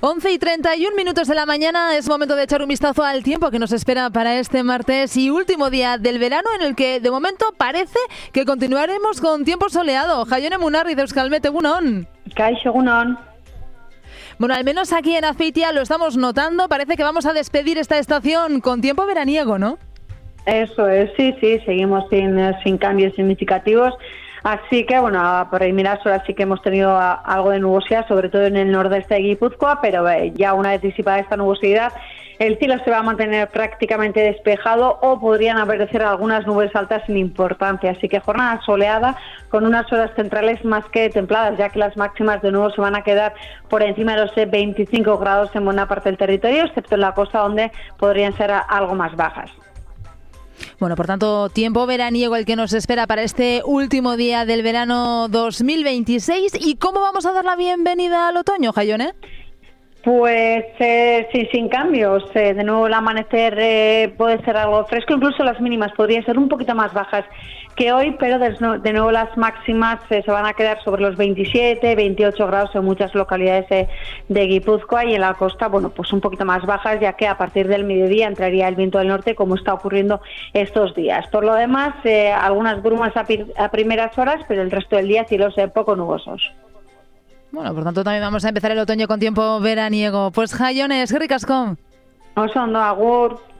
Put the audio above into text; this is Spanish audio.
11:31 de la mañana, es momento de echar un vistazo al tiempo que nos espera para este martes y último día del verano, en el que de momento parece que continuaremos con tiempo soleado. Jaione Munarriz de Euskalmet, egunon. Kaixo, egunon. Bueno, al menos aquí en Azpeitia lo estamos notando, parece que vamos a despedir esta estación con tiempo veraniego, ¿no? Eso es, sí, seguimos sin cambios significativos. Así que, bueno, a primeras horas sí que hemos tenido algo de nubosidad, sobre todo en el nordeste de Guipúzcoa, pero ya una vez disipada esta nubosidad, el cielo se va a mantener prácticamente despejado o podrían aparecer algunas nubes altas sin importancia. Así que jornada soleada con unas horas centrales más que templadas, ya que las máximas de nuevo se van a quedar por encima de los 25 grados en buena parte del territorio, excepto en la costa donde podrían ser algo más bajas. Bueno, por tanto, tiempo veraniego el que nos espera para este último día del verano 2026. ¿Y cómo vamos a dar la bienvenida al otoño, Jaione? Pues sin cambios. De nuevo el amanecer puede ser algo fresco, incluso las mínimas podrían ser un poquito más bajas que hoy, pero de nuevo las máximas se van a quedar sobre los 27, 28 grados en muchas localidades de Guipúzcoa, y en la costa, bueno, pues un poquito más bajas, ya que a partir del mediodía entraría el viento del norte, como está ocurriendo estos días. Por lo demás, algunas brumas a primeras horas, pero el resto del día cielos poco nubosos. Bueno, por tanto también vamos a empezar el otoño con tiempo veraniego. Pues Jaione, eskerrik asko. Oso ondo, agur.